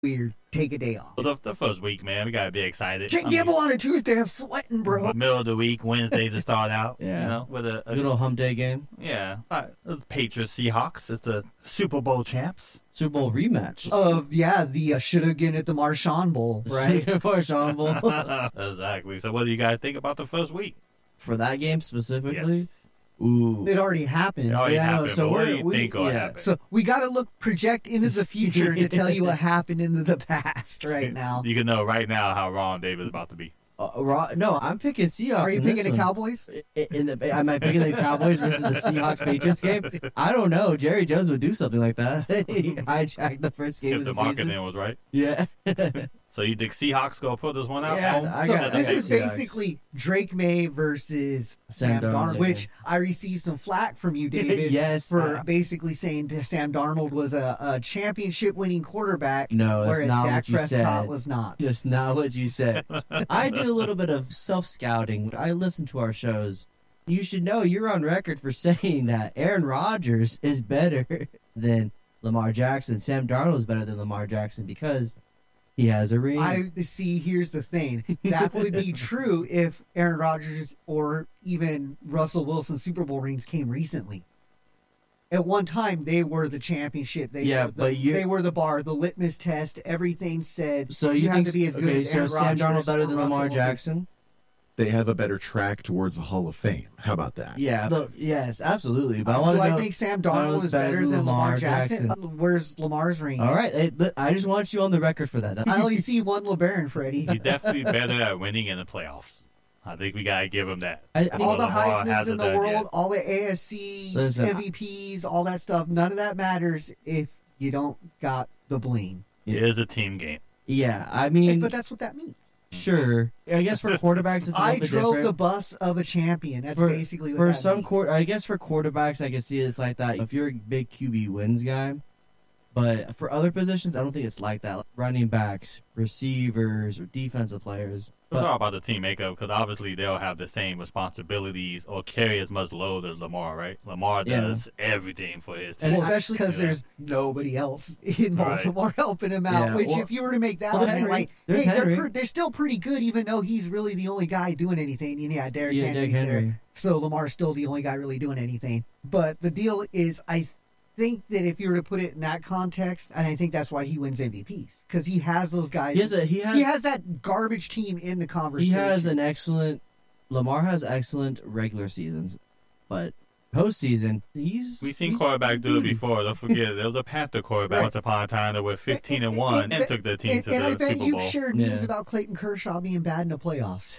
weird. Take a day off. Well, the first week, man, we gotta be excited. Can't gamble on a Tuesday. I'm sweating, bro. Middle of the week, Wednesday to start out. Yeah. You know, with a Good old hump day game. yeah. Patriots Seahawks is the Super Bowl champs. Super Bowl rematch. The shoulda again at the Marshawn Bowl, right? Marshawn Bowl. Exactly. So, what do you guys think about the first week? For that game specifically? Yes. Ooh. It already happened. It already Yeah, happened. so But what do we're- you we- think will yeah. happen? So we got to project into the future to tell you what happened in the past right now. You can know right now how wrong David's about to be. No, I'm picking Seahawks. Are you in picking this the one. Cowboys? Am I picking the Cowboys versus the Seahawks Patriots game? I don't know. Jerry Jones would do something like that. He hijacked the first game If of the the season. marketing was right. Yeah. So you think Seahawks gonna put this one out? Yeah, I So got this is Seahawks. basically Drake May versus Sam Sam Darnold, Darnold, which I received some flack from you, David, Yes. for basically saying that Sam Darnold was a championship-winning quarterback, No, that's whereas not Dak what you Prescott said. was not. That's not what you said. I do a little bit of self-scouting. I listen to our shows. You should know you're on record for saying that Aaron Rodgers is better than Lamar Jackson. Sam Darnold is better than Lamar Jackson because he has a ring. I see. Here's the thing: that would be true if Aaron Rodgers or even Russell Wilson's Super Bowl rings came recently. At one time, they were the championship. They Yeah, were but you- they were the bar, the litmus test. Everything said. so you have think to be as good okay? as So Aaron Sam Darnold Rodgers better or than Russell Lamar Wilson. Jackson? They have a better track towards the Hall of Fame. How about that? Yeah. Yes, absolutely. But I want Do to I know. think Sam Darnold is better than Lamar Jackson? Where's Lamar's ring? All right, I just want you on the record for that. I only see one LeBaron, Freddie. He's definitely better at winning in the playoffs. I think we gotta give him that. I think All the Lamar Heismans hasn't in the done world, yet. all the ASC Listen, MVPs, all that stuff, none of that matters if you don't got the bling. It is a team game. Yeah, I mean, But that's what that means. sure. I guess for quarterbacks, it's a little I bit drove different. the bus of a champion. That's basically what for that some means. I guess for quarterbacks, I can see it's like that. If you're a big QB wins guy, but for other positions, I don't think it's like that. Like running backs, receivers, or defensive players. It's all But about the team makeup because obviously they'll have the same responsibilities or carry as much load as Lamar, right? Lamar Yeah. does everything for his team. And Well, especially because Yeah. there's nobody else in Right. Baltimore helping him out. Yeah, Which, well- if you were to make that well, argument, Henry. like, There's hey, Henry. they're still pretty good, even though he's really the only guy doing anything. And yeah, Derrick Yeah, Henry's Derrick there. Henry. So Lamar's still the only guy really doing anything. But the deal is, I think that if you were to put it in that context, and I think that's why he wins MVPs, because he has those guys. he has that garbage team in the he conversation. has an excellent. Lamar has excellent regular seasons, but postseason, We've seen quarterbacks do it before. Don't forget, there was a Panther quarterback Right. once upon a time that was 15-1 and took the team to And I the bet Super you've Bowl. shared news Yeah. about Clayton Kershaw being bad in the playoffs.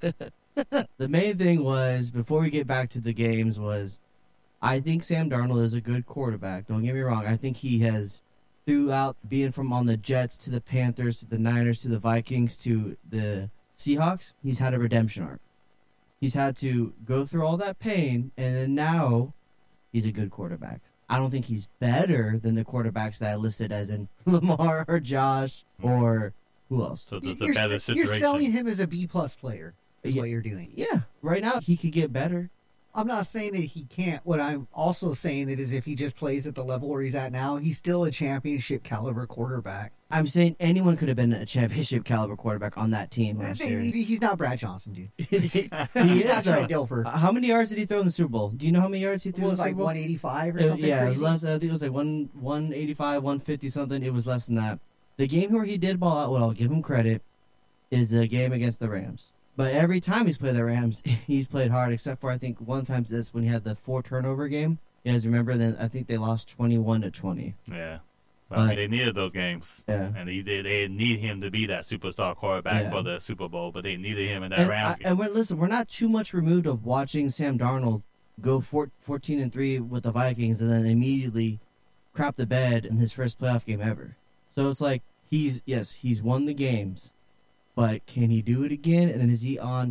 The main thing was, before we get back to the games, was I think Sam Darnold is a good quarterback. Don't get me wrong. I think he has, throughout being from on the Jets to the Panthers to the Niners to the Vikings to the Seahawks, he's had a redemption arc. He's had to go through all that pain, and then now he's a good quarterback. I don't think he's better than the quarterbacks that I listed as in Lamar or Josh or who else. So it's a You're better you're situation. selling him as a B-plus player, is Yeah. what you're doing. Yeah, right now he could get better. I'm not saying that he can't. What I'm also saying that is if he just plays at the level where he's at now, he's still a championship caliber quarterback. I'm saying anyone could have been a championship caliber quarterback on that team last year. He's not Brad Johnson, dude. he He's is not Trent though. Dilfer. How many yards did he throw in the Super Bowl? Do you know how many yards he It threw in was the like Super Bowl? 185 or something Yeah, it was crazy. less. I think it was like 185, 150 something. It was less than that. The game where he did ball out, what I'll give him credit, is the game against the Rams. But every time he's played the Rams, he's played hard, except for I think one time this when he had the 4 turnover game. You guys remember? Then I think they lost 21-20. Yeah. But, I mean, they needed those games. Yeah. And they didn't need him to be that superstar quarterback Yeah. for the Super Bowl, but they needed him in that Rams game. And listen, we're not too much removed of watching Sam Darnold go 14-3 with the Vikings and then immediately crap the bed in his first playoff game ever. So it's like he's won the games, but can he do it again? And then is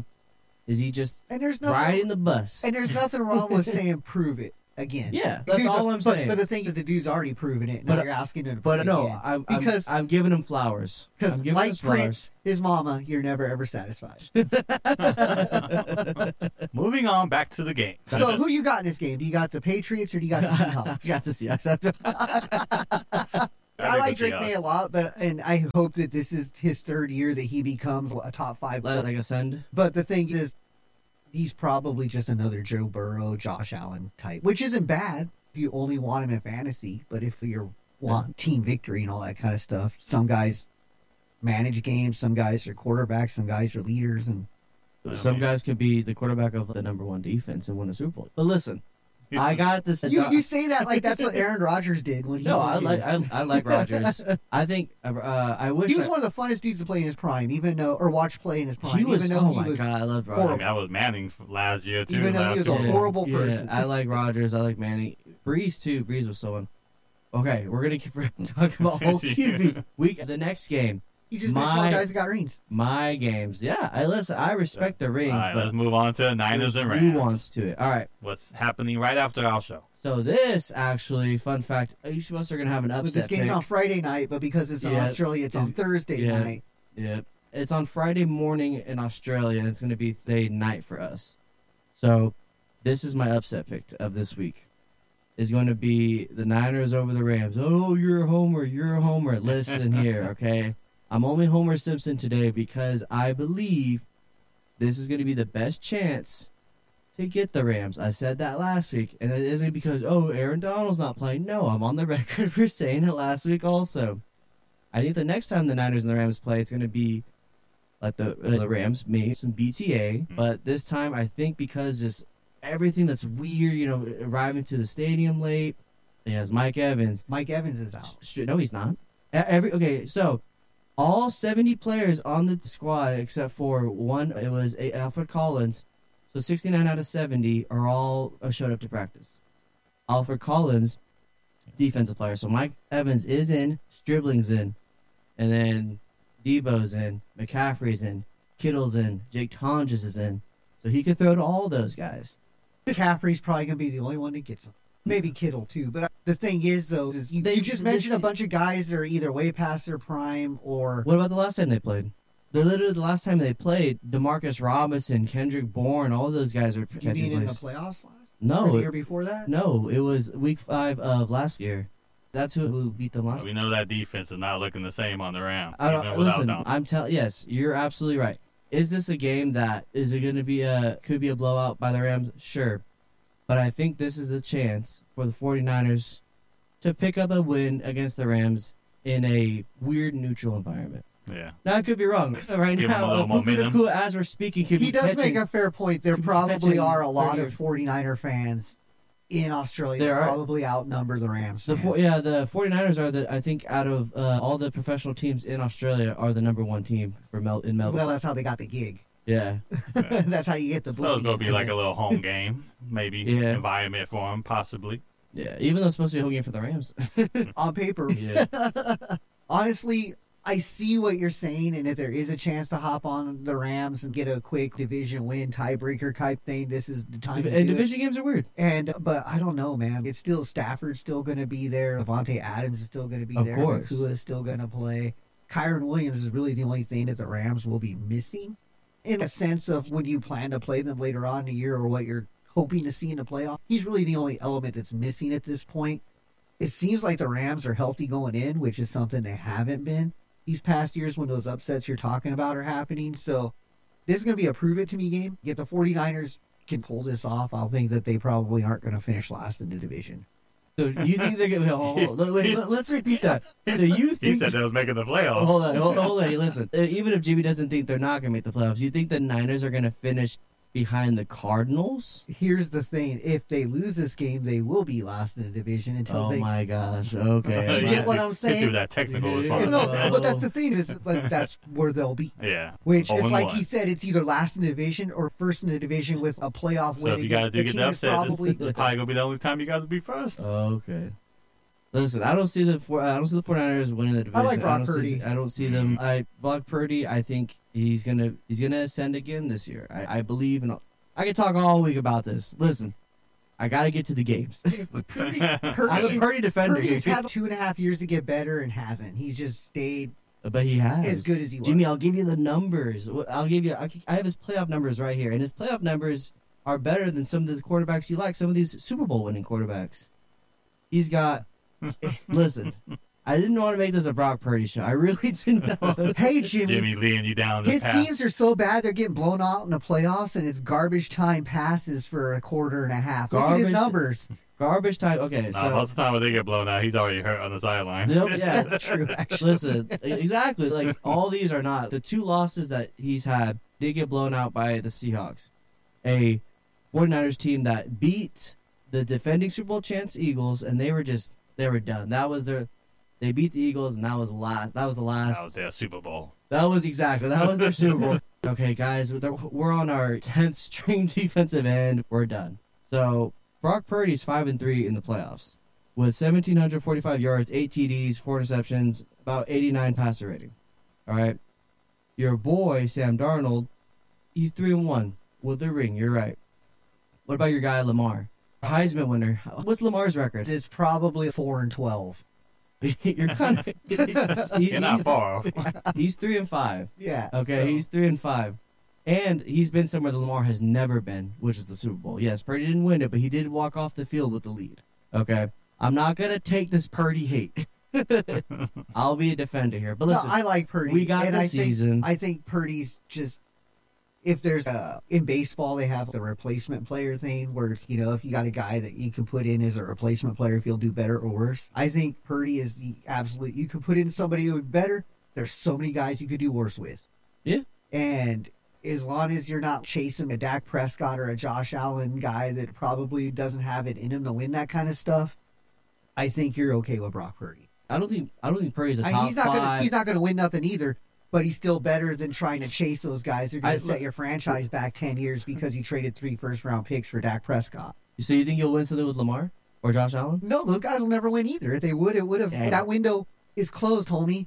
he just And there's nothing, riding the bus? and there's nothing wrong with saying prove it again. Yeah, that's Dude's- all I'm saying. But the thing is, the dude's already proven it. Now But- you're asking him to prove But it no, again. I'm giving him flowers. Because I'm giving like him flowers. Prince, his mama, you're never ever satisfied. Moving on back to the game. So who you got in this game? Do you got the Patriots or do you got the Seahawks? Got to see. I like think Drake we'll see May a lot, and I hope that this is his third year that he becomes a top 5 player. Like ascend. But the thing is, he's probably just another Joe Burrow, Josh Allen type, which isn't bad if you only want him in fantasy. But if you want team victory and all that kind of stuff, some guys manage games, some guys are quarterbacks, some guys are leaders, and Some guys could be the quarterback of the number 1 defense and win a Super Bowl. But listen, I got this. you say that like that's what Aaron Rodgers did when he. No, won I like Rodgers. I think I wish he was one of the funnest dudes to play in his prime, even though or watch play in his prime. he was. Even though Oh he my was god, I love horrible. Rodgers. That was Manning's last year too. Even though he was a year. horrible person. I like Rodgers. I like Manning. Breeze too. Breeze was someone. Okay, we're gonna keep talking about whole QBs. The next game. He just mentioned all the guys that got rings. My games. Yeah, I respect the rings, All right, but let's move on to Niners and Rams. nuance to it. All right. What's happening right after our show? So this actually, fun fact, each of us are gonna have an But upset this game's pick. on Friday night, but because it's in Yeah, Australia, it's on Thursday yeah. night. Yeah, it's on Friday morning in Australia, and it's gonna be Thursday night for us. So this is my upset pick of this week. Is going to be the Niners over the Rams. Oh, you're a homer. You're a homer. Listen here, okay? I'm only Homer Simpson today because I believe this is going to be the best chance to get the Rams. I said that last week, and it isn't because, oh, Aaron Donald's not playing. No, I'm on the record for saying it last week also. I think the next time the Niners and the Rams play, it's going to be like the Rams made some BTA, but this time I think because just everything that's weird, you know, arriving to the stadium late. He has Mike Evans. Mike Evans is out. No, he's not. Okay, so all 70 players on the squad except for one, it was Alfred Collins. So 69 out of 70 are all showed up to practice. Alfred Collins, defensive player. So Mike Evans is in, Stribling's in, and then Debo's in, McCaffrey's in, Kittle's in, Jake Tonjes is in. So he could throw to all those guys. McCaffrey's probably going to be the only one that gets him. Maybe Kittle, too. But the thing is, though, is you just mentioned a bunch of guys that are either way past their prime or... What about the last time they played? Literally, the last time they played, DeMarcus Robinson, Kendrick Bourne, all those guys were You catching mean in the plays. playoffs last? No, Or the year before that? No, it was week 5 of last year. That's who beat them last. We know that defense is not looking the same on the Rams. I don't even without listen. Donald. Yes, you're absolutely right. Is this a game that is it going to be could be a blowout by the Rams? Sure, but I think this is a chance for the 49ers to pick up a win against the Rams in a weird neutral environment. Yeah. Now I could be wrong. Right Give him a now, little Puka momentum. Nacua, as we're speaking, could He be does catching. make a fair point. There could be probably catching are a lot 30 of 49er fans in Australia There that are. probably outnumber the Rams. The fans. the 49ers are I think out of all the professional teams in Australia are the number 1 team for in Melbourne. Well, that's how they got the gig. Yeah. That's how you get the So it's bookie. going to be like a little home game, maybe Yeah. environment for him, possibly. Yeah, even though it's supposed to be a home game for the Rams. On paper. Yeah. Honestly, I see what you're saying, and if there is a chance to hop on the Rams and get a quick division win, tiebreaker type thing, this is the time to And do it. division games are weird. But I don't know, man. It's still Stafford's still going to be there. Devontae Adams is still going to be Of there. course. Nakua is still going to play. Kyron Williams is really the only thing that the Rams will be missing, in a sense of when you plan to play them later on in the year or what you're hoping to see in the playoff. He's really the only element that's missing at this point. It seems like the Rams are healthy going in, which is something they haven't been these past years when those upsets you're talking about are happening. So this is going to be a prove it to me game. If the 49ers can pull this off, I'll think that they probably aren't going to finish last in the division. So you think they're going to... Wait, let's repeat that. So you He think... said they was making the playoffs. Hold on. Listen. Even if Jimmy doesn't think they're not going to make the playoffs, you think the Niners are going to finish behind the Cardinals? Here's the thing. If they lose this game, they will be last in the division until Oh they... my gosh. Okay. You get what I'm Get saying? through that technical Yeah. part. No, Oh. but that's the thing. Is like that's where they'll be. Yeah. Which Oh, it's and like one. he said, it's either last in the division or first in the division with a playoff So win if you got against to the get team the that's upset, probably... this is probably going to be the only time you got to be first. Okay. Listen, I don't see the 49ers winning the division. I like Brock don't Purdy. See, I don't see them. Brock Purdy. I think he's gonna ascend again this year. I believe in. I could talk all week about this. Listen, I got to get to the games. Purdy, I'm a Purdy defender. Purdy's had 2.5 years to get better and hasn't. He's just stayed... But he has As good as he was. Jimmy, I'll give you the numbers. I'll give you. I have his playoff numbers right here, and his playoff numbers are better than some of the quarterbacks you like. Some of these Super Bowl winning quarterbacks. He's got. Listen, I didn't want to make this a Brock Purdy show. I really didn't know. Hey, Jimmy. Jimmy leading you down the His path. teams are so bad they're getting blown out in the playoffs, and it's garbage time passes for a quarter and a half. Look at his Garbage- numbers. Garbage time. Okay, Nah, so most of the time when they get blown out, he's already hurt on the sideline. Yep, yeah, That's true, actually. Listen, exactly. Like all these are not the two losses that he's had. Did get blown out by the Seahawks, a 49ers team that beat the defending Super Bowl champs Eagles, and they were done. That was they beat the Eagles, and that was the last. That was their Super Bowl. That was their Super Bowl. Okay, guys, we're on our 10th string defensive end. We're done. So Brock Purdy's 5-3 in the playoffs with 1,745 yards, 8 TDs, 4 interceptions, about 89 passer rating. All right, your boy Sam Darnold, he's 3-1 with a ring. You're right. What about your guy Lamar, Heisman winner? What's Lamar's record? It's probably 4-12. You're kind of You're not far off. he's 3-5. Yeah. Okay, so- he's 3-5, and he's been somewhere that Lamar has never been, which is the Super Bowl. Yes, Purdy didn't win it, but he did walk off the field with the lead. Okay, I'm not gonna take this Purdy hate. I'll be a defender here, but listen, no, I like Purdy. we got and the season. I think Purdy's just. If there's in baseball, they have the replacement player thing where it's, if you got a guy that you can put in as a replacement player, if he'll do better or worse. I think Purdy is the absolute. You could put in somebody who would better. There's so many guys you could do worse with. Yeah. And as long as you're not chasing a Dak Prescott or a Josh Allen guy that probably doesn't have it in him to win that kind of stuff, I think you're okay with Brock Purdy. I don't think Purdy's a I top mean, he's five. not gonna win nothing either. But he's still better than trying to chase those guys who are going I- to set your franchise back 10 years because you traded 3 first-round picks for Dak Prescott. So you think you'll win something with Lamar or Josh Allen? No, those guys will never win either. If they would, it would have. Dang. That window is closed, homie.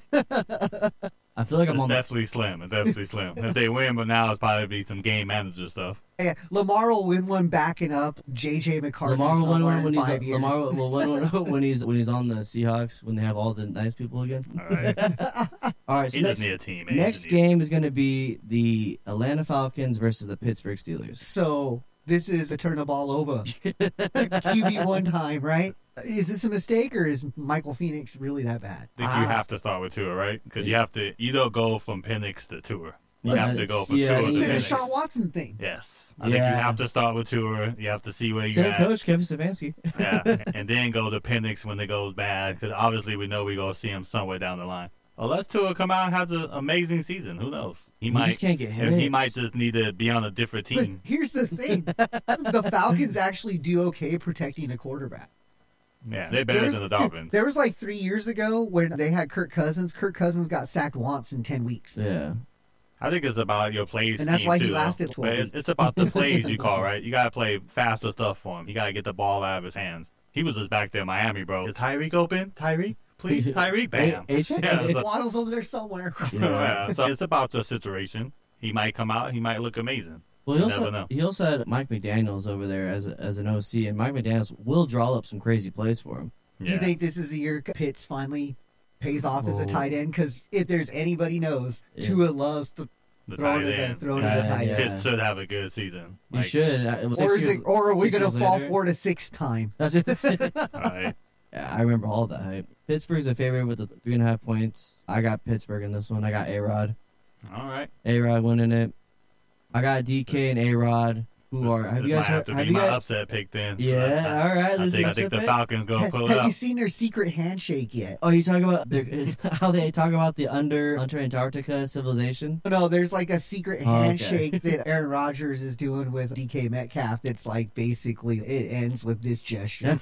I feel like I'm It's on the. definitely slim. It's definitely slim. If they win, but now it's probably be some game manager stuff. Yeah, Lamar will win one backing up J.J. McCarthy. Lamar will win somewhere one when in he's 5 years. Lamar will win one when he's on the Seahawks when they have all the nice people again. All right. All right, so He next, doesn't need a team. Man. next game is going to be the Atlanta Falcons versus the Pittsburgh Steelers. So this is a turn the ball over. QB one time, right? Is this a mistake or is Michael Phoenix really that bad? I think you have to start with Tua, right? Because you have to either go from Penix to Tua. You Yeah, have to go from yeah, Tua he to It's the did. Deshaun Penix. Watson thing. Yes. I think you Yeah. have to start with Tua. You have to see where you're Same at. coach, Kevin Stefanski. Yeah. And then go to Penix when it goes bad. Because obviously we know we're going to see him somewhere down the line. Unless Tua come out and has an amazing season. Who knows? He might. just can't get hit. He might just need to be on a different But team. here's the thing: the Falcons actually do okay protecting a quarterback. Yeah. They're better than the Dolphins. There was like 3 years ago when they had Kirk Cousins. Kirk Cousins got sacked once in 10 weeks. Yeah. I think it's about your plays. And that's scheme, why he too, though. lasted 12 But weeks. it's about the plays you call, right? You got to play faster stuff for him. You got to get the ball out of his hands. He was just back there in Miami, bro. Is Tyreek open? Tyreek? Please, Tyreek? Bam. A-Check? Yeah, so, Waddle's over there somewhere. yeah, so it's about the situation. He might come out. He might look amazing. Well, You never know. he also had Mike McDaniels over there as an OC, and Mike McDaniels will draw up some crazy plays for him. Yeah. You think this is the year Pitts finally pays off as a Oh. tight end? Because if there's anybody knows, Yeah. Tua loves to the throw tight it end. to the Yeah, tight yeah. end. Pitt should have a good season. You Like, should. It was Or, 6 is years, it, or are we 6 going to years fall later. for it a sixth time? That's it. all right. Yeah, I remember all that hype. Pittsburgh's a favorite with the 3.5 points. I got Pittsburgh in this one. I got A-Rod. All right. A-Rod winning it. I got DK and A-Rod, who are. Have This you guys might have heard? to Have be you my guys? upset pick then. Yeah, all right. I This think, is I think the pick. Falcons going to pull it Have up. you seen their secret handshake yet? Oh, you talking about how they talk about the under Antarctica civilization? No, there's like a secret Oh, okay. handshake that Aaron Rodgers is doing with DK Metcalf. That's like basically it ends with this gesture.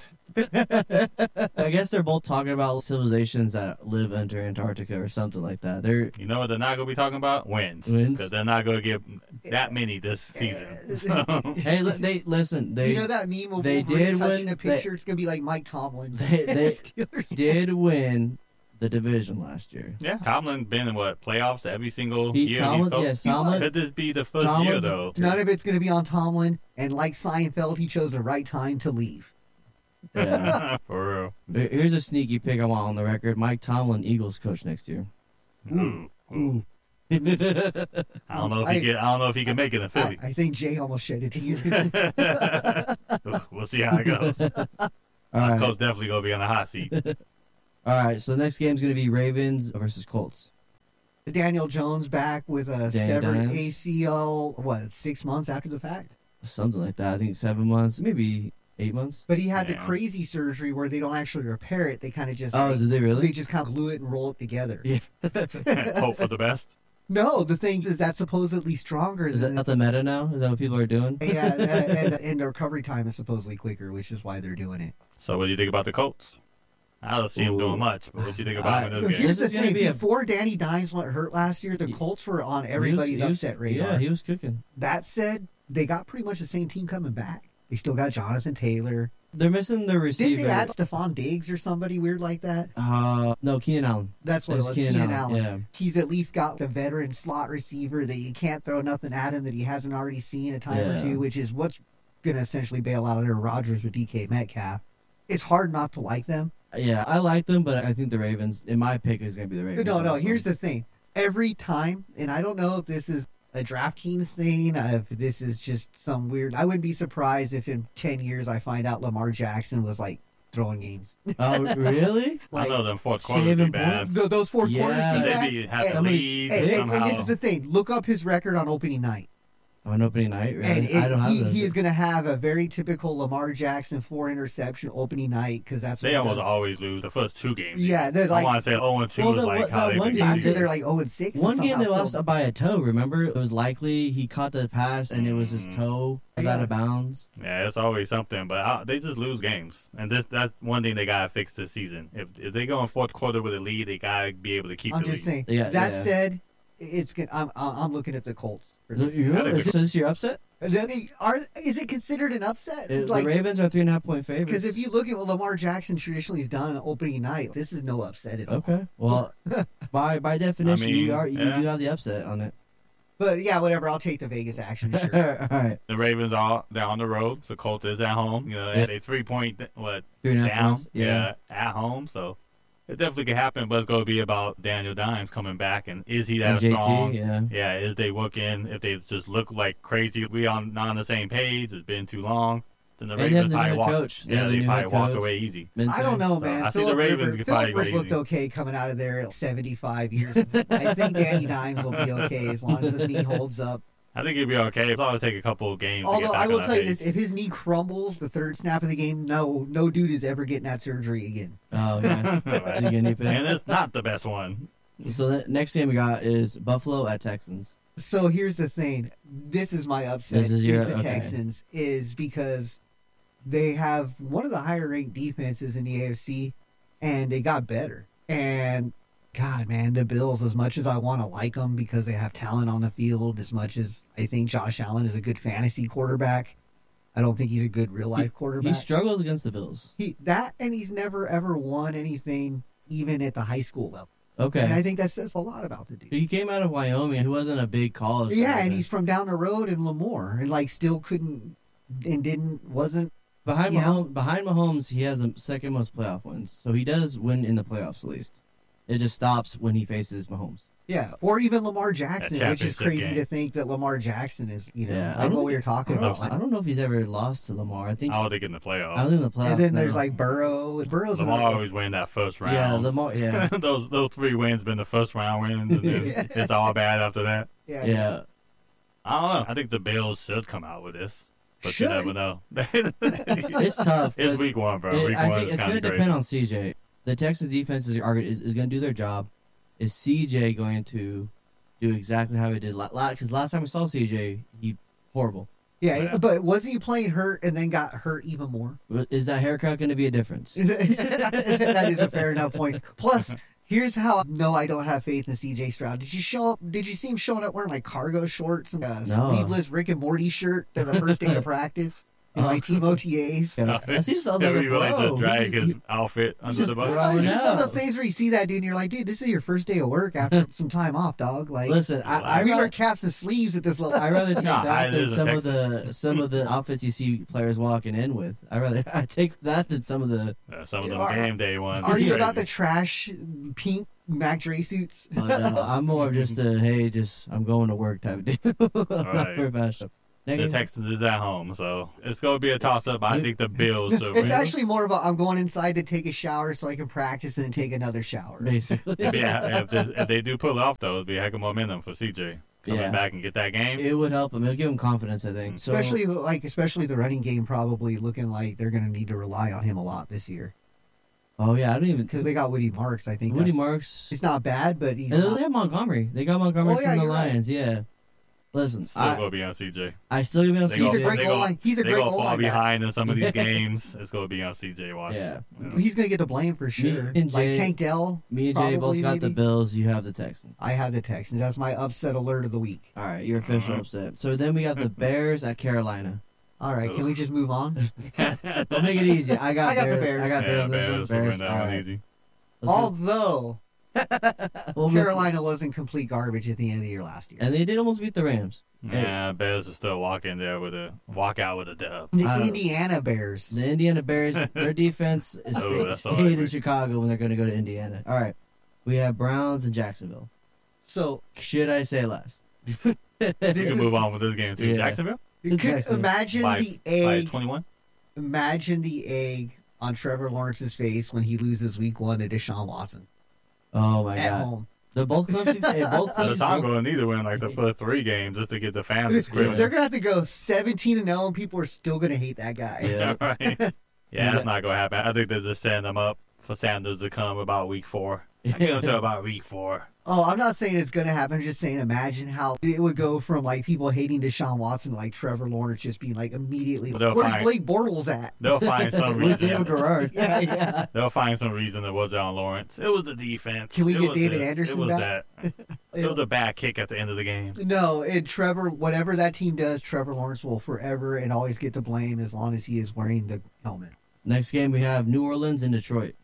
I guess they're both talking about civilizations that live under Antarctica or something like that. They're You know what they're not going to be talking about? Wins. Wins. Because they're not going to get that many this season. So, hey, they listen. They you know that meme of they Wolverine did touching win- a picture? It's gonna be like Mike Tomlin. They- they Steelers. did win the division last year. yeah. Tomlin been in what? Playoffs every single year? Tomlin, he's coached? yes, Tomlin. Could this be the first year, Tomlin's- though? None of it's gonna be on Tomlin, and like Seinfeld, he chose the right time to leave. Yeah. For Here's a sneaky pick I want on the record: Mike Tomlin, Eagles coach next year. real. Ooh. I don't know if I- he can. I don't know if he can make it in Philly. I think Jay almost shed it to you. We'll see how it goes. All right. Coach definitely gonna be on the hot seat. All right, so the next game is going to be Ravens versus Colts. Daniel Jones back with a Danny severed Dimes. ACL, 6 months after the fact? Something like that. I think 7 months, maybe 8 months. But he had the Yeah. crazy surgery where they don't actually repair it. They kind of just Oh, did they really? they just kind of glue it and roll it together. Yeah. Hope for the best. No, the thing is that's supposedly stronger Is that than not the meta now? Is that what people are doing? yeah, and the recovery time is supposedly quicker, which is why they're doing it. So what do you think about the Colts? I don't see him Ooh. doing much. But what do you think about him in this game? Here's This the is gonna thing: be a- before Danny Dimes went hurt last year, the Colts were on everybody's He was- upset radar. Yeah, he was cooking. That said, they got pretty much the same team coming back. They still got Jonathan Taylor. They're missing their Didn't receiver. they add Stephon Diggs or somebody weird like that? No, Keenan Allen. That's what it It's was. Keenan Keenan Allen, Allen. yeah. He's at least got the veteran slot receiver that you can't throw nothing at him that he hasn't already seen a time or Yeah. two, which is what's going to essentially bail out Aaron Rodgers with DK Metcalf. It's hard not to like them. Yeah, I like them, but I think the Ravens, in my pick, is going to be the Ravens. No, also. here's the thing. Every time, and I don't know if this is a DraftKings thing, if this is just some weird. I wouldn't be surprised if in 10 years I find out Lamar Jackson was like throwing games. Oh, really? I Like, know them fourth quarter would be saving bad. points? so those fourth quarters. Yeah. be But bad. they'd be have the Somebody's- lead And somehow. this is the thing. Look up his record on opening night. On opening night, really? And I don't have those. he is going to have a very typical Lamar Jackson 4-interception opening night because that's what They he almost does. always lose the first two games. Yeah, they're like- I want to say 0-2 Well, is the- like how that they one begin game the After season. they're like 0-6. One game they somehow lost still- by a toe, remember? It was likely he caught the pass and it was his toe was out of bounds. Yeah, it's always something, but they just lose games, and that's one thing they gotta fix this season. If they go in fourth quarter with a lead, they gotta be able to keep I'm the just lead. saying. Yeah, that yeah. said, it's good. I'm looking at the Colts. For this. So this is your upset? Is it considered an upset? The Ravens are 3.5-point favorites. Because if you look at what Lamar Jackson traditionally has done on opening night, this is no upset at all. Okay. Well, by definition, I mean, you yeah. do have the upset on it. But yeah, whatever. I'll take the Vegas action. Sure. All right. The Ravens they're on the road, so Colts is at home. You know, Yeah. they 3-point 3.5 down, points. Yeah. at home, so it definitely could happen. But it's going to be about Daniel Dimes coming back, and is he And that JT, strong? yeah. Is they working? If they just look like crazy, we on not on the same page. It's been too long. Then the And they have Ravens the probably new walk. coach. They Yeah, have the they new probably head walk coach. away easy. Minter. I don't know, So, man. I see the Ravens could probably Philip go looked easy. okay coming out of there at 75 years. I think Danny Dimes will be okay as long as his knee holds up. I think he'll be okay. It's always take a couple of games to Although get back I will on tell that you page. this: if his knee crumbles the third snap of the game, no dude is ever getting that surgery again. Oh, yeah. Is he getting any And it's not the best one. So the next game we got is Buffalo at Texans. So here's the thing: this is my upset. This is your- the okay. Texans is because they have one of the higher ranked defenses in the AFC, and they got better. And God, man, the Bills, as much as I want to like them because they have talent on the field, as much as I think Josh Allen is a good fantasy quarterback, I don't think he's a good real life quarterback. He struggles against the Bills. And he's never ever won anything, even at the high school level. Okay. And I think that says a lot about the dude. He came out of Wyoming. He wasn't a big college. Yeah, player. and he's from down the road in Lemoore, and like still wasn't. behind you know? Mahomes. Behind Mahomes, he has the second most playoff wins, so he does win in the playoffs at least. It just stops when he faces Mahomes. Yeah, or even Lamar Jackson, which is championship crazy game. to think that Lamar Jackson is, Yeah, like what we were talking about. I don't know if he's ever lost to Lamar. I think I don't think in the playoffs. I don't think in the playoffs. And then there's no. like Burrow. Burrow's Lamar another- always win that first round. Yeah, Lamar. Yeah, those 3 wins been the first round wins, and then Yeah. it's all bad after that. yeah. yeah. I don't know. I think the Bills should come out with this, but Should. you never know. It's tough. It's 'cause week 1, bro. Week I 1 think is it's kind going of to crazy. depend on CJ. The Texas defense is going to do their job. Is CJ going to do exactly how he did because last time we saw CJ, he horrible. Yeah, but wasn't he playing hurt and then got hurt even more? Is that haircut going to be a difference? That is a fair enough point. Plus, here's how no, I don't have faith in CJ Stroud. Did you see him showing up wearing like cargo shorts and a No. sleeveless Rick and Morty shirt to the first day of practice? And my team OTAs. Yeah, that seems sounds like a He really bro. to drag He's- his outfit under just the bus. bro- It's just one of no. those things where you see that dude and you're like, dude, this is your first day of work after some time off, dog. Like, Listen, I we wear rather, caps and sleeves at this level. I rather take No, that it than is a some of the outfits you see players walking in with. I take that than some of the. Some of them Are- game day ones. Are you Crazy. about the trash pink Mac Dre suits? No, I'm more of just a hey, I'm going to work type of deal. I'm not Right. professional. The Negative. Texans is at home, so it's going to be a toss-up. I think the Bills. It's actually more of a I'm going inside to take a shower so I can practice and then take another shower. Basically. If they do pull it off, though, it'd be a heck of momentum for CJ coming Yeah. back and get that game. It would help him. It'll give him confidence, I think. So, Especially the running game probably looking like they're going to need to rely on him a lot this year. oh yeah, I don't even. Because they got Woody Marks, I think. Woody that's- Marks. He's not bad, but he's And not. they have Montgomery. They got Montgomery Oh, yeah, from the you're right. Lions. Yeah. Listen, Still going to be on CJ. I still give him They CJ. He's a great goal line. He's a They great gonna goal fall line back. behind in some of these games. It's going to be on CJ Watts. Yeah. He's going to get the blame for sure. and Like Jay- Tank Dell, Me and Jay both probably, got the maybe. Bills. You have the Texans. I have the Texans. That's my upset alert of the week. All right, your official upset. So then we got the Bears at Carolina. All right, can we just move on? Don't make it easy. I got I got the Bears. Bears. I got Bears. This one. Bears. Bears. That All one right. easy. Let's go. Although We'll move- Carolina wasn't complete garbage at the end of the year last year. And they did almost beat the Rams. Yeah, Bears will still walk in there with walk out with a dub. The I don't- Indiana Bears. The Indiana Bears, their defense is Oh, that's all stayed in right. Chicago when they're going to go to Indiana. All right. We have Browns and Jacksonville. So Should I say last? We this can is, move on with this game too. Yeah. Jacksonville you could Jacksonville. imagine by, the by egg. 21. Imagine the egg on Trevor Lawrence's face when he loses Week 1 to Deshaun Watson Oh, my at God. home. They're both Clemson. Both So the teams. time going need to win like the first 3 games just to get the fans to They're scrimmage. gonna have to go 17-0, and people are still gonna hate that guy. Yeah. Right? Yeah, that's not going to happen. I think they're just setting them up for Sanders to come about week 4. I get them to about week 4. Oh, I'm not saying it's gonna happen. I'm just saying, imagine how it would go from like people hating Deshaun Watson to like Trevor Lawrence just being like immediately, Well, they'll where's find- Blake Bortles at? They'll find some Where's David reason. Garrard? Yeah, yeah. They'll find some reason it wasn't on Lawrence. It was the defense. Can we It get was David this. Anderson It was back? that. It was a bad kick at the end of the game. No, and Trevor, whatever that team does, Trevor Lawrence will forever and always get the blame as long as he is wearing the helmet. Next game, we have New Orleans and Detroit.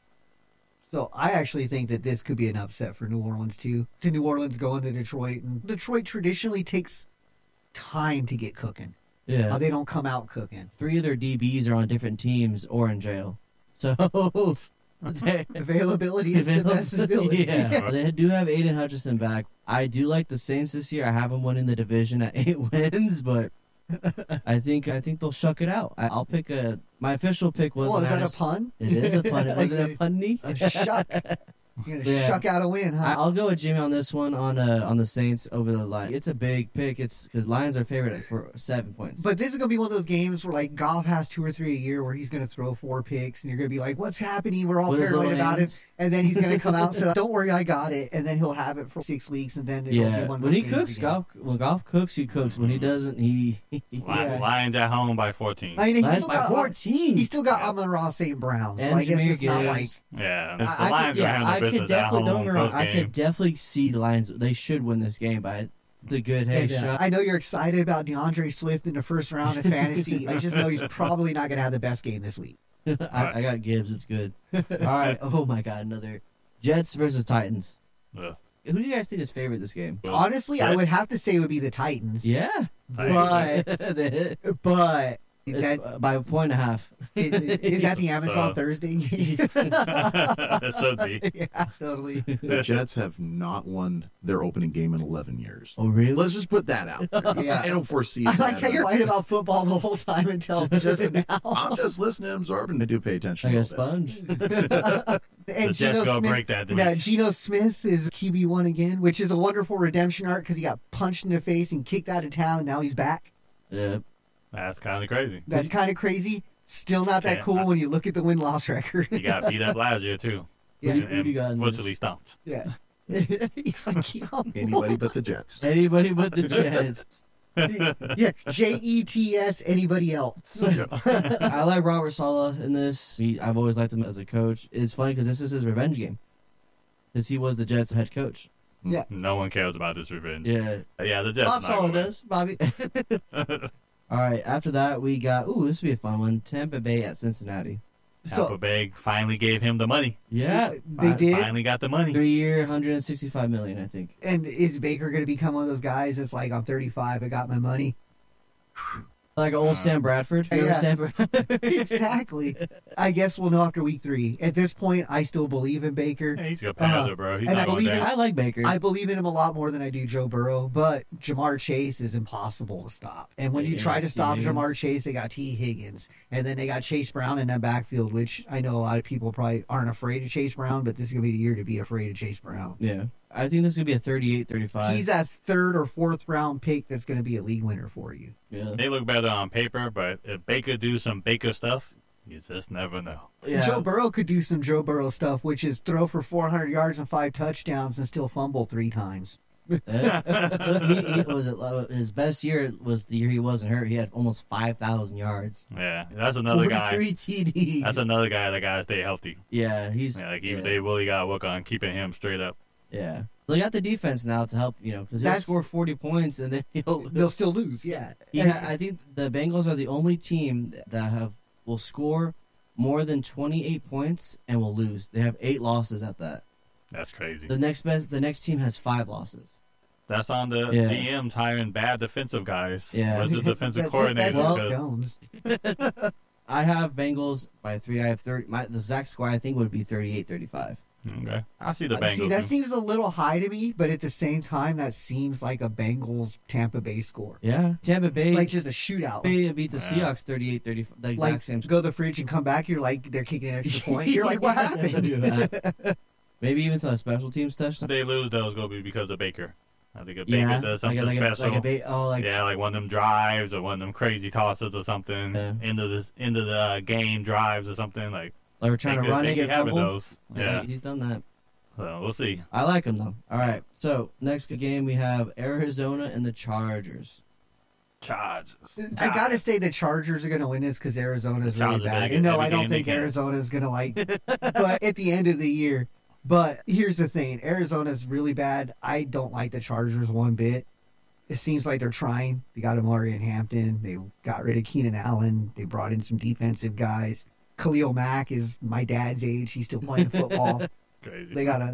So I actually think that this could be an upset for New Orleans too. To New Orleans going to Detroit, and Detroit traditionally takes time to get cooking. Yeah. They don't come out cooking. 3 of their DBs are on different teams or in jail. So, they- Availability is the best ability. Yeah, they do have Aiden Hutchinson back. I do like the Saints this year. I have them winning the division at 8 wins, but I think they'll shuck it out. I'll pick my official pick was Oh, is that a Niners. pun? It is a pun. It wasn't a punny. A shuck. You're gonna Yeah. shuck out a win, huh? I'll go with Jimmy on this one on the Saints over the Lions. It's a big pick. It's because Lions are favorite for 7 points. But this is gonna be one of those games where like Goff has 2 or 3 a year where he's gonna throw 4 picks, and you're gonna be like, "What's happening?" We're all With his paranoid little about it, hands. and then he's gonna come out and say, "Don't worry, I got it," and then he'll have it for 6 weeks, and then it'll be yeah, one of when those he games cooks, again. when Golf cooks, he cooks. When he doesn't, he Yeah. Lions at home by 14. I mean, he's Lions still by got 14. He's still got Yeah. Amon-Ra St. Brown, so And I guess Jameer it's not like Gibbs. Yeah. The I Lions could, are having I the could business at definitely home don't get me wrong. first I game. could definitely see the Lions. They should win this game, but it's a good hey And, shot. I know you're excited about DeAndre Swift in the first round of fantasy. I just know he's probably not going to have the best game this week. I got Gibbs. It's good. All right. Oh my God, another Jets versus Titans. Ugh. Who do you guys think is favorite this game? Honestly, I Jets. would have to say it would be the Titans. Yeah, But it's that, by a point and a half. is that the Amazon Thursday game? It should be. Yeah, totally. The Jets have not won their opening game in 11 years. Oh really? Let's just put that out there. Yeah. I don't foresee I that. like how you're right about football the whole time until just now. I'm just listening, absorbing. I do pay attention. Like a a little bit. sponge. And The Jets gonna break that. Yeah, Geno Smith is QB1 again, which is a wonderful redemption arc because he got punched in the face and kicked out of town, and now he's back. Yeah. That's kind of crazy. That's kind of crazy. Still not that Okay. cool when you look at the win-loss record. He got beat up last year too. Yeah. Who do you got in this? Virtually stumped. Yeah. He's like, yo. Anybody but the Jets. Anybody but the Jets. Yeah, Jets. Anybody else? I like Robert Saleh in this. I've always liked him as a coach. It's funny because this is his revenge game. Because he was the Jets head coach. Yeah. No one cares about this revenge. Yeah. Yeah, the Jets. Bob not Saleh gonna win. does, Bobby. All right. After that, we got, this will be a fun one. Tampa Bay at Cincinnati. Tampa Bay finally gave him the money. Yeah. They did. Finally got the money. 3-year, $165 million, I think. And is Baker going to become one of those guys that's like, I'm 35, I got my money? Like old Sam Bradford. You remember Yeah. Sam Bradford? Exactly. I guess we'll know after week 3. At this point, I still believe in Baker. Yeah, he's a competitor, bro. He's and not I going believe in- down. I like Baker. I believe in him a lot more than I do Joe Burrow, but Jamar Chase is impossible to stop. And when you Yeah, try to T. stop Higgins. Jamar Chase, they got T. Higgins. And then they got Chase Brown in that backfield, which I know a lot of people probably aren't afraid of Chase Brown, but this is going to be the year to be afraid of Chase Brown. Yeah. I think this is going to be a 38-35. He's that 3rd or 4th round pick that's going to be a league winner for you. Yeah. They look better on paper, but if Baker do some Baker stuff, you just never know. Yeah. Joe Burrow could do some Joe Burrow stuff, which is throw for 400 yards and 5 touchdowns and still fumble 3 times. he was his best year was the year he wasn't hurt. He had almost 5,000 yards. Yeah, that's another guy. 43 TDs. That's another guy that got to stay healthy. Yeah, he's Yeah, like yeah. they really got to work on keeping him straight up. Yeah. They got the defense now to help, because he'll That's- score 40 points and then he'll. They'll still lose, yeah. I think the Bengals are the only team that will score more than 28 points and will lose. They have 8 losses at that. That's crazy. The next team has 5 losses. That's on the Yeah. GMs hiring bad defensive guys. Yeah. Where's the defensive That's coordinator? Well- Jones. I have Bengals by 3. I have 30. The exact score I think would be 38-35. Okay, I see the Bengals. See, that too. seems a little high to me, but at the same time, that seems like a Bengals Tampa Bay score. Yeah. Tampa Bay, Like just a shootout. beat the Yeah. Seahawks 38-35. The exact Like, same score. go to the fridge and come back, you're like, they're kicking an extra point. You're like, what happened? Maybe even some special teams If touchdown. they lose, those gonna be because of Baker. I think if Baker Yeah, does something like special, a like one of them drives or one of them crazy tosses or something Yeah. into the game drives or something like. Like we're trying to run and Baker get having fumbled. those. Yeah, Yeah, he's done that. so we'll see. I like him though. All right, so next game we have Arizona and the Chargers. Chargers. I gotta say the Chargers are gonna win this because Arizona's The really Chargers better bad. get And no, every I don't game they think can. Arizona's gonna but at the end of the year. But here's the thing, Arizona's really bad. I don't like the Chargers one bit. It seems like they're trying. They got Amari in Hampton. They got rid of Keenan Allen. They brought in some defensive guys. Khalil Mack is my dad's age. He's still playing football. Crazy. They got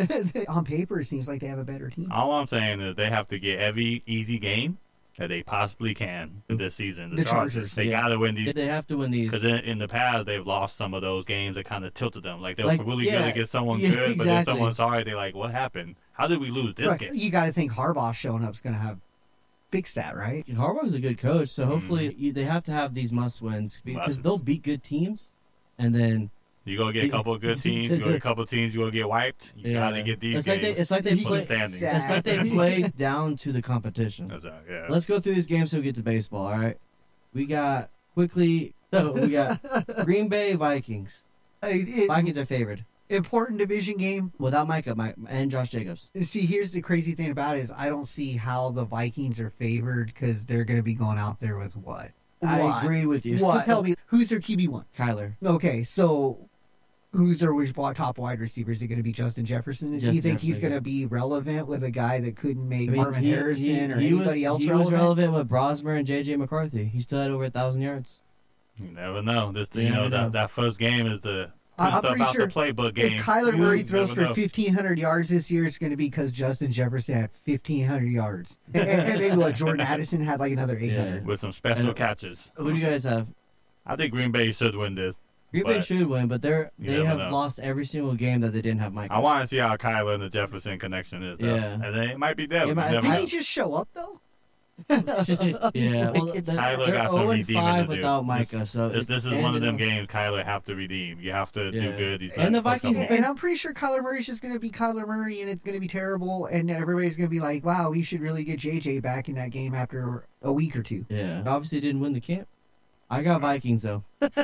on paper, it seems like they have a better team. All I'm saying is they have to get every easy game that they possibly can this season. The The Chargers. Chargers, They yeah. gotta win these. They have to win these. Because in the past, they've lost some of those games that kind of tilted them. Like, they're Like, really yeah, good against someone yeah, good, but then exactly. Uh-huh. someone sorry. They're like, what happened? How did we lose this Right. game? You got to think Harbaugh showing up is going to have fix that, right? Harbaugh's a good coach, so hopefully they have to have these must wins because Musts. they'll beat good teams, and then You go get a couple of good teams. You go get a couple of teams. You go get wiped. You gotta get these it's like games. it's like they for the play. standings. It's like they play down to the competition. That's yeah. Let's go through these games so we get to baseball. All right, we got quickly. No, we got Green Bay Vikings. Vikings are favored Important division game. without Micah and Josh Jacobs. See, here's the crazy thing about it is I don't see how the Vikings are favored because they're going to be going out there with what? I What? agree with you. What? Tell me, who's their QB1? Kyler. Okay, so who's their top wide receiver? Is it going to be Justin Jefferson? Do you Justin think he's Jefferson. going to be relevant with a guy that couldn't make I mean, Marvin Harrison or he anybody else he relevant? was relevant with Brosmer and J.J. McCarthy. He still had over 1,000 yards. You never know. This, You never know. that first game is the I'm stuff pretty about sure the playbook game. If Kyler You Murray never throws for know. 1,500 yards this year, it's going to be because Justin Jefferson had 1,500 yards. And maybe what, Jordan Addison had like another 800. with some special And- catches. Who do you guys have? I think Green Bay should win this. Green Bay But should win, but they never have know. lost every single game that they didn't have Mike. I want to see how Kyler and the Jefferson connection is. Though. Yeah. And then it might be them. It You might- never Did know. he just show up, though? yeah, well, It's- they're Tyler got some 0 redeeming 5 to do. without Micah, so This is one of them games Kyler have to redeem. You have to do Yeah. good. These And the first Vikings couple. And I'm pretty sure Kyler Murray's just going to be Kyler Murray, and it's going to be terrible, and everybody's going to be like, wow, we should really get JJ back in that game after a week or two. Yeah, obviously didn't win the camp. I got Vikings though.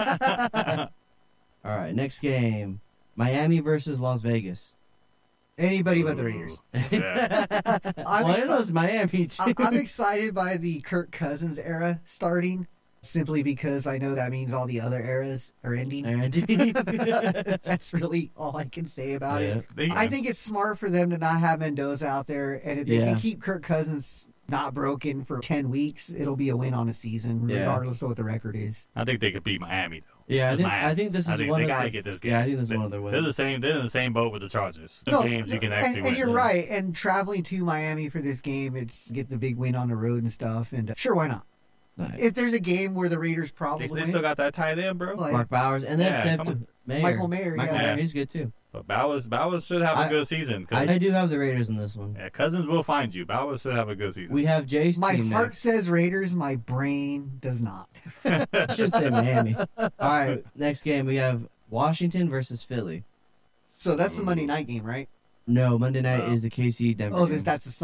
All right, next game: Miami versus Las Vegas. Anybody but the Raiders. Yeah. I'm, Well, I know exci- it's Miami. I'm excited by the Kirk Cousins era starting, simply because I know that means all the other eras are ending. That's really all I can say about it. I think it's smart for them to not have Mendoza out there, and if they Yeah. can keep Kirk Cousins not broken for 10 weeks, it'll be a win on a season, Yeah. regardless of what the record is. I think they could beat Miami though. Yeah, I Miami. think this I is think one they of gotta the, get this game. Yeah, I think this is one of their They're wins. the same. They're in the same boat with the Chargers. The games you can actually and win. you're Yeah. right. And traveling to Miami for this game, it's get the big win on the road and stuff. And sure, why not? Nice. If there's a game where the Raiders They, probably they win, still got that tight end, bro. like Mark Bowers, and Yeah, they have come on. Mayer. Michael Mayer, Michael yeah. Mayer, he's good too. But Bowers should have a good season. 'Cause- I do have the Raiders in this one. yeah, Cousins will find you. Bowers should have a good season. We have Jay's my team heart next. says Raiders, my brain does not. I should say Miami. All right, next game we have Washington versus Philly. So that's the Monday night game, right? No, Monday night Oh. is the KC Denver. Oh, game. that's a